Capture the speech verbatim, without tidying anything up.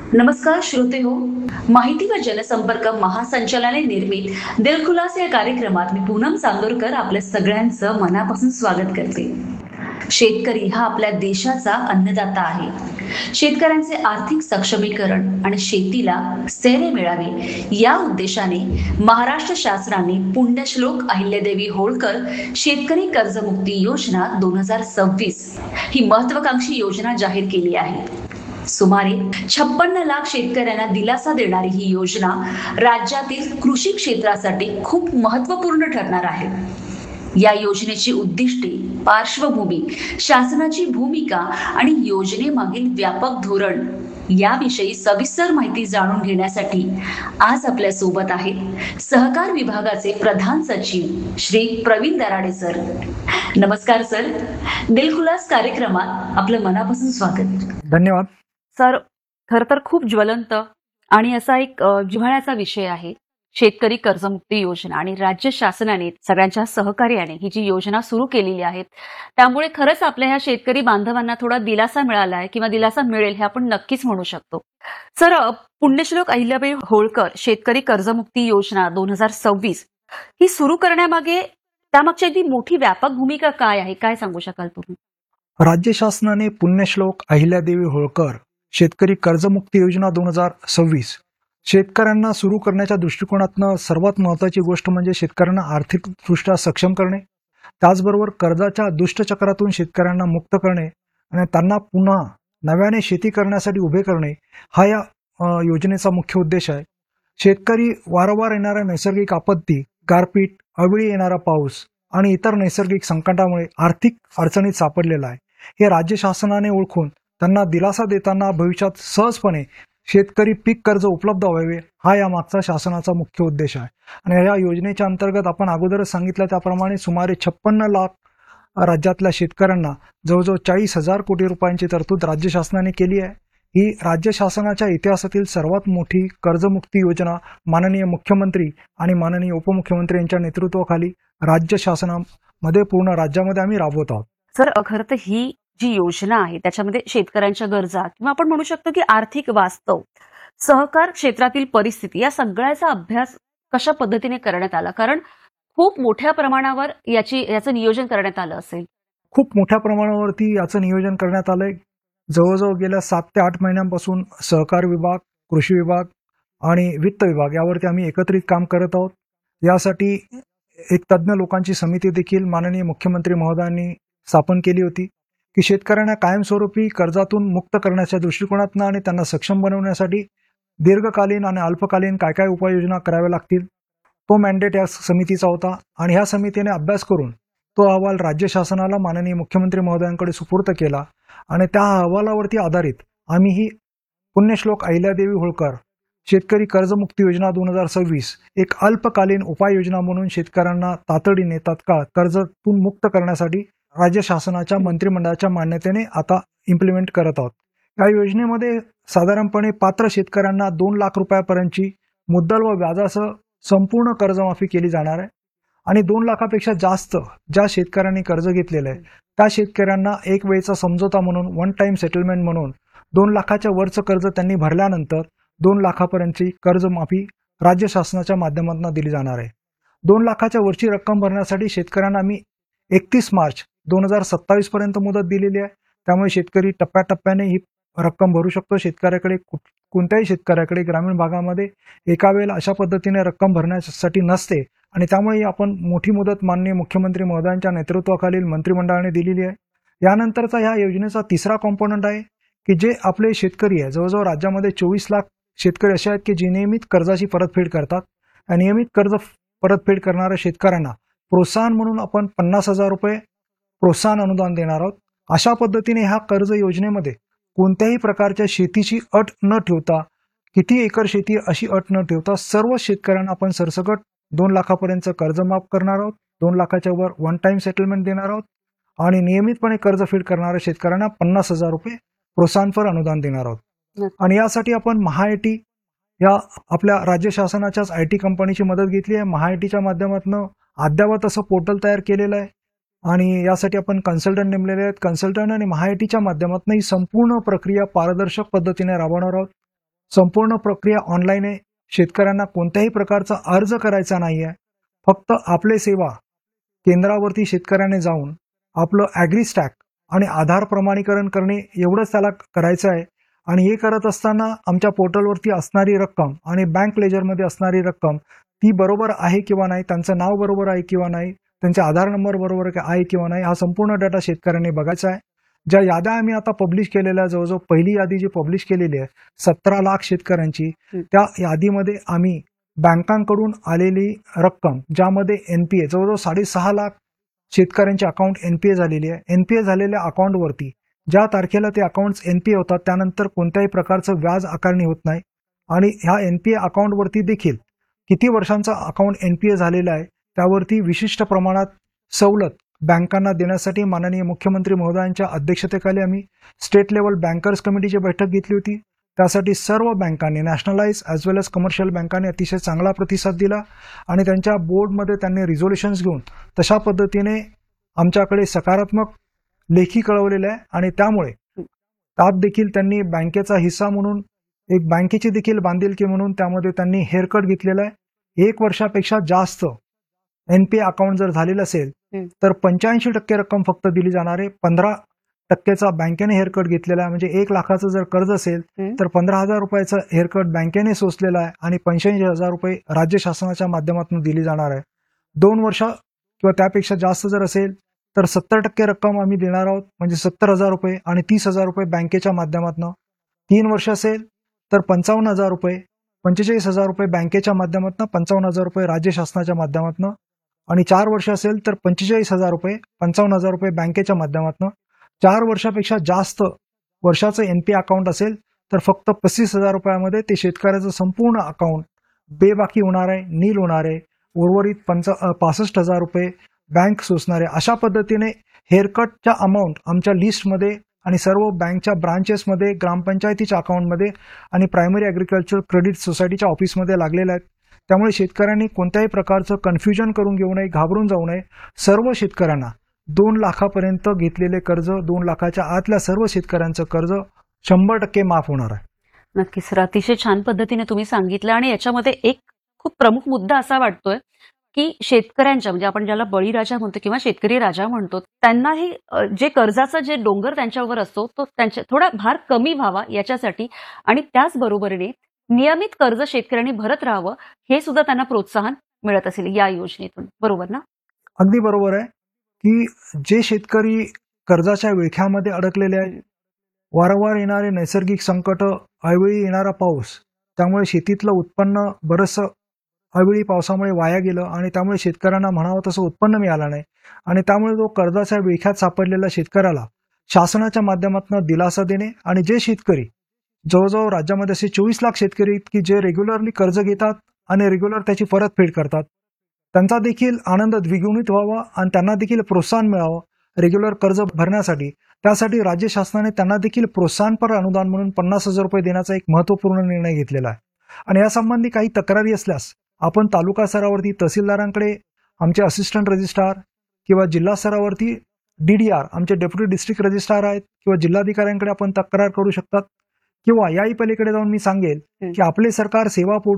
नमस्कार श्रोते हो. माहिती व जनसंपर्क महासंचालनालय निर्मित दिलखुलास या कार्यक्रमात मी पूनम चांदोरकर आपल्या सगळ्यांचं मनापासून स्वागत करते. शेतकरी हा आपल्या देशाचा अन्नदाता आहे. शेतकऱ्यांचे आर्थिक सक्षमीकरण आणि शेतीला स्थैर्य मिळावे या उद्देशाने महाराष्ट्र शासनाने पुण्यश्लोक अहिल्यादेवी होळकर शेतकरी कर्जमुक्ती योजना दोन हजार सव्वीस ही महत्वाकांक्षी योजना जाहीर केली आहे. सुमारे छप्पन्न लाख शेतकऱ्यांना दिलासा देणारी ही योजना राज्यातील कृषी क्षेत्रासाठी खूप महत्वपूर्ण ठरणार आहे. या योजनेची उद्दिष्टे, पार्श्वभूमी, शासनाची भूमिका आणि योजनेमागील व्यापक धोरण याविषयी सविस्तर माहिती जाणून घेण्यासाठी आज आपल्या सोबत आहेत सहकार विभागाचे प्रधान सचिव श्री प्रवीण दराडे सर. नमस्कार सर. दिलखुलास कार्यक्रमात आपलं मनापासून स्वागत. धन्यवाद सर. खर तर खूप ज्वलंत आणि असा एक जिव्हाळ्याचा विषय आहे शेतकरी कर्जमुक्ती योजना, आणि राज्य शासनाने सगळ्यांच्या सहकार्याने ही जी योजना सुरू केलेली आहे त्यामुळे खरंच आपल्या ह्या शेतकरी बांधवांना थोडा दिलासा मिळाला आहे किंवा दिलासा मिळेल हे आपण नक्कीच म्हणू शकतो. सर, पुण्यश्लोक अहिल्याबाई होळकर शेतकरी कर्जमुक्ती योजना दोन हजार सव्वीस ही सुरू करण्यामागे त्यामागची ती मोठी व्यापक भूमिका काय आहे, काय सांगू शकाल तुम्ही? राज्य शासनाने पुण्यश्लोक अहिल्यादेवी होळकर शेतकरी कर्जमुक्ती योजना दोन हजार सव्वीस शेतकऱ्यांना सुरू करण्याच्या दृष्टिकोनातनं सर्वात महत्वाची गोष्ट म्हणजे शेतकऱ्यांना आर्थिकदृष्ट्या सक्षम करणे, त्याचबरोबर कर्जाच्या दुष्टचक्रातून शेतकऱ्यांना मुक्त करणे आणि त्यांना पुन्हा नव्याने शेती करण्यासाठी उभे करणे हा या योजनेचा मुख्य उद्देश आहे. शेतकरी वारंवार येणाऱ्या नैसर्गिक आपत्ती, गारपीट, अवेळी येणारा पाऊस आणि इतर नैसर्गिक संकटामुळे आर्थिक अडचणीत सापडलेला आहे. हे राज्य शासनाने ओळखून त्यांना दिलासा देताना भविष्यात सहजपणे शेतकरी पीक कर्ज उपलब्ध व्हावे हा या मागचा शासनाचा मुख्य उद्देश आहे. आणि या योजनेच्या अंतर्गत आपण अगोदरच सांगितलं त्याप्रमाणे सुमारे छप्पन्न लाख राज्यातल्या शेतकऱ्यांना जवळजवळ चाळीस हजार कोटी रुपयांची तरतूद राज्य शासनाने केली आहे. ही राज्य शासनाच्या इतिहासातील सर्वात मोठी कर्जमुक्ती योजना माननीय मुख्यमंत्री आणि माननीय उपमुख्यमंत्री यांच्या नेतृत्वाखाली राज्य शासनामध्ये पूर्ण राज्यामध्ये आम्ही राबवत आहोत. सर, खरं तर ही जी योजना आहे त्याच्यामध्ये शेतकऱ्यांच्या गरजा किंवा आपण म्हणू शकतो की आर्थिक वास्तव, सहकार क्षेत्रातील परिस्थिती या सगळ्याचा अभ्यास कशा पद्धतीने करण्यात आला? कारण खूप मोठ्या प्रमाणावर याची याचं नियोजन करण्यात आलं असेल. खूप मोठ्या प्रमाणावरती याचं नियोजन करण्यात आलंय. जवळजवळ गेल्या सात ते आठ महिन्यांपासून सहकार विभाग, कृषी विभाग आणि वित्त विभाग यावरती आम्ही एकत्रित काम करत आहोत. यासाठी एक तज्ज्ञ लोकांची समिती देखील माननीय मुख्यमंत्री महोदयांनी स्थापन केली होती की शेतकऱ्यांना कायमस्वरूपी कर्जातून मुक्त करण्याच्या दृष्टिकोनातून आणि त्यांना सक्षम बनवण्यासाठी दीर्घकालीन आणि अल्पकालीन काय काय उपाययोजना कराव्या लागतील तो मॅन्डेट या समितीचा होता. आणि ह्या समितीने अभ्यास करून तो अहवाल राज्य शासनाला माननीय मुख्यमंत्री महोदयांकडे सुपूर्द केला आणि त्या अहवालावरती आधारित आम्ही ही पुण्यश्लोक अहिल्यादेवी होळकर शेतकरी कर्जमुक्ती योजना दोन हजार सव्वीस एक अल्पकालीन उपाययोजना म्हणून शेतकऱ्यांना तातडीने तात्काळ कर्जातून मुक्त करण्यासाठी राज्य शासनाच्या मंत्रिमंडळाच्या मान्यतेने आता इम्प्लिमेंट करत आहोत. या योजनेमध्ये साधारणपणे पात्र शेतकऱ्यांना दोन लाख रुपयापर्यंतची मुद्दल व व्याजासह संपूर्ण कर्जमाफी केली जाणार आहे. आणि दोन लाखापेक्षा जास्त ज्या शेतकऱ्यांनी कर्ज घेतलेलं आहे त्या शेतकऱ्यांना एक वेळचा समझोता म्हणून वन टाइम सेटलमेंट म्हणून दोन लाखाच्या वरचं कर्ज त्यांनी भरल्यानंतर दोन लाखापर्यंतची कर्जमाफी राज्य शासनाच्या माध्यमातून दिली जाणार आहे. दोन लाखाच्या वरची रक्कम भरण्यासाठी शेतकऱ्यांना आम्ही एकतीस मार्च दोन हजार सत्तावीस पर्यंत मुदत दिलेली आहे. त्यामुळे शेतकरी टप्प्याटप्प्याने ही रक्कम भरू शकतो. शेतकऱ्याकडे कोणत्याही शेतकऱ्याकडे ग्रामीण भागामध्ये एका वेळेला अशा पद्धतीने रक्कम भरण्यासाठी नसते आणि त्यामुळे आपण मोठी मुदत माननीय मुख्यमंत्री महोदयांच्या नेतृत्वाखालील मंत्रिमंडळाने दिलेली आहे. यानंतरचा ह्या योजनेचा तिसरा कॉम्पोनंट आहे की जे आपले शेतकरी आहे, जवळजवळ राज्यामध्ये चोवीस लाख शेतकरी असे आहेत की जे नियमित कर्जाची परतफेड करतात. नियमित कर्ज परतफेड करणाऱ्या शेतकऱ्यांना प्रोत्साहन म्हणून आपण पन्नास हजार रुपये प्रोत्साहन अनुदान देणार आहोत. अशा पद्धतीने ह्या कर्ज योजनेमध्ये कोणत्याही प्रकारच्या शेतीची अट न ठेवता, किती एकर शेती अशी अट न ठेवता सर्व शेतकऱ्यांना आपण सरसकट दोन लाखापर्यंत कर्ज माफ करणार आहोत. दोन लाखाच्या वर वन टाइम सेटलमेंट देणार आहोत आणि नियमितपणे कर्जफेड करणाऱ्या शेतकऱ्यांना पन्नास हजार रुपये प्रोत्साहनपर अनुदान देणार आहोत. आणि यासाठी आपण महाआयटी या आपल्या राज्य शासनाच्याच आय टी कंपनीची मदत घेतली आहे. महाआयटीच्या माध्यमातून अद्यावत असं पोर्टल तयार केलेलं आहे आणि यासाठी आपण कन्सल्टंट नेमलेले आहेत. कन्सल्टंट आणि महाआयटीच्या माध्यमातून ही संपूर्ण प्रक्रिया पारदर्शक पद्धतीने राबवणार आहोत. संपूर्ण प्रक्रिया ऑनलाईन आहे. शेतकऱ्यांना कोणत्याही प्रकारचा अर्ज करायचा नाही आहे. फक्त आपले सेवा केंद्रावरती शेतकऱ्याने जाऊन आपलं ॲग्री स्टॅक आणि आधार प्रमाणीकरण करणे एवढंच त्याला करायचं आहे. आणि हे करत असताना आमच्या पोर्टलवरती असणारी रक्कम आणि बँक लेजरमध्ये असणारी रक्कम ती बरोबर आहे किंवा नाही, त्यांचं नाव बरोबर आहे किंवा नाही, त्यांचा आधार नंबर बरोबर आहे किंवा नाही, हा संपूर्ण डाटा शेतकऱ्यांनी बघायचा आहे. ज्या याद्या आम्ही आता पब्लिश केलेल्या, जवळजवळ पहिली यादी जी पब्लिश केलेली आहे सतरा लाख शेतकऱ्यांची, त्या यादीमध्ये आम्ही बँकांकडून आलेली रक्कम, ज्यामध्ये एनपीए जवळजवळ साडेसहा लाख शेतकऱ्यांचे अकाउंट एनपीए झालेली आहे. एनपीए झालेल्या अकाउंटवरती ज्या तारखेला ते अकाउंट्स एनपीए होतात त्यानंतर कोणत्याही प्रकारचं व्याज आकारणी होत नाही. आणि ह्या एनपीए अकाउंटवरती देखील किती वर्षांचा अकाउंट एनपीए झालेला आहे त्यावरती विशिष्ट प्रमाणात सवलत बँकांना देण्यासाठी माननीय मुख्यमंत्री महोदयांच्या अध्यक्षतेखाली आम्ही स्टेट लेवल बँकर्स कमिटीची बैठक घेतली होती. त्यासाठी सर्व बँकांनी, नॅशनलाइज ॲज वेल एज कमर्शियल बँकांनी अतिशय चांगला प्रतिसाद दिला आणि त्यांच्या बोर्डमध्ये त्यांनी रिझोल्युशन्स घेऊन तशा पद्धतीने आमच्याकडे सकारात्मक लेखी कळवलेलं आहे. आणि त्यामुळे त्यात देखील त्यांनी बँकेचा हिस्सा म्हणून एक बँकेची देखील बांधिलकी म्हणून त्यामध्ये त्यांनी हेअरकट घेतलेला आहे. एक वर्षापेक्षा जास्त एनपीए अकाउंट जर झालेलं असेल तर पंच्याऐंशी टक्के रक्कम फक्त दिली जाणार आहे. पंधरा टक्क्याचा बँकेने हेअरकट घेतलेला आहे. म्हणजे एक लाखाचं जर कर्ज असेल तर पंधरा हजार रुपयाचं हेअरकट बँकेने सोसलेला आहे आणि पंच्याऐंशी हजार रुपये राज्य शासनाच्या माध्यमातून दिली जाणार आहे. दोन वर्ष किंवा त्यापेक्षा जास्त जर असेल तर सत्तर टक्के रक्कम आम्ही देणार आहोत, म्हणजे सत्तर हजार रुपये आणि तीस हजार रुपये बँकेच्या माध्यमातून. तीन वर्ष असेल तर पंचावन्न हजार रुपये, पंचेचाळीस हजार रुपये बँकेच्या माध्यमातून, पंचावन्न हजार रुपये राज्य शासनाच्या माध्यमातून. आणि चार वर्ष असेल तर पंचेचाळीस हजार रुपये, पंचावन्न हजार रुपये बँकेच्या माध्यमातून. चार वर्षापेक्षा जास्त वर्षाचं एनपीए अकाउंट असेल तर फक्त पस्तीस हजार रुपयामध्ये ते शेतकऱ्याचं संपूर्ण अकाउंट बेबाकी होणार आहे, नील होणार आहे. उर्वरित पंचा पासष्ट हजार रुपये बँक सोसणार आहे. अशा पद्धतीने हेअरकटच्या अमाऊंट आमच्या लिस्टमध्ये आणि सर्व बँकच्या ब्रांचेसमध्ये, ग्रामपंचायतीच्या अकाउंटमध्ये आणि प्रायमरी ॲग्रिकल्चर क्रेडिट सोसायटीच्या ऑफिसमध्ये लागलेल्या आहेत. त्यामुळे शेतकऱ्यांनी कोणत्याही प्रकारचं कन्फ्युजन करून घेऊ नये, घाबरून जाऊ नये. सर्व शेतकऱ्यांना दोन लाखापर्यंत घेतलेले कर्ज, दोन लाखाच्या आतल्या सर्व शेतकऱ्यांचं कर्ज शंभर टक्के माफ होणार आहे. नक्कीच सर, अतिशय छान पद्धतीने तुम्ही सांगितलं. आणि याच्यामध्ये एक खूप प्रमुख मुद्दा असा वाटतोय की शेतकऱ्यांच्या, म्हणजे आपण ज्याला बळीराजा म्हणतो किंवा शेतकरी राजा म्हणतो, त्यांनाही जे कर्जाचा जे डोंगर त्यांच्यावर असतो तो त्यांच्या थोडा भार कमी व्हावा याच्यासाठी, आणि त्याचबरोबरीने नियमित कर्ज शेतकऱ्यांनी भरत राहावं हे सुद्धा त्यांना प्रोत्साहन मिळत असेल या योजनेतून, बरोबर ना? अगदी बरोबर आहे की जे शेतकरी कर्जाच्या विळख्यामध्ये अडकलेले आहेत, वारंवार येणारे नैसर्गिक संकट, अवेळी येणारा पाऊस, त्यामुळे शेतीतलं उत्पन्न बरंचसं अवेळी पावसामुळे वाया गेलं आणि त्यामुळे शेतकऱ्यांना म्हणावं तसं उत्पन्न मिळालं नाही. आणि त्यामुळे तो कर्जाच्या विळख्यात सापडलेल्या शेतकऱ्याला शासनाच्या माध्यमातून दिलासा देणे, आणि जे शेतकरी जवळजवळ राज्यामध्ये असे चोवीस लाख शेतकरी आहेत की जे रेग्युलरली कर्ज घेतात आणि रेग्युलर त्याची परतफेड करतात, त्यांचा देखील आनंद द्विगुणित व्हावा आणि त्यांना देखील प्रोत्साहन मिळावं रेग्युलर कर्ज भरण्यासाठी. त्यासाठी राज्य शासनाने त्यांना देखील प्रोत्साहनपर अनुदान म्हणून पन्नास हजार रुपये देण्याचा एक महत्त्वपूर्ण निर्णय घेतलेला आहे. आणि यासंबंधी काही तक्रारी असल्यास आपण तालुका स्तरावरती तहसीलदारांकडे, आमचे असिस्टंट रजिस्ट्रार किंवा जिल्हा स्तरावरती डीडीआर आमचे डेप्युटी डिस्ट्रिक्ट रजिस्ट्रार आहेत किंवा जिल्हाधिकाऱ्यांकडे आपण तक्रार करू शकतात. किंवा याही पलीकडे जाऊन मी सांगेल की आपले सरकार सेवा